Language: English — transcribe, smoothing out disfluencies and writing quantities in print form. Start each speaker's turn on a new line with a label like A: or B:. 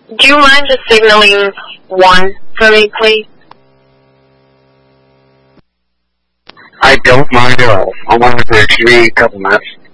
A: Do you mind just signaling 1 for me, please?
B: I don't mind at all. I'll monitor for a couple minutes.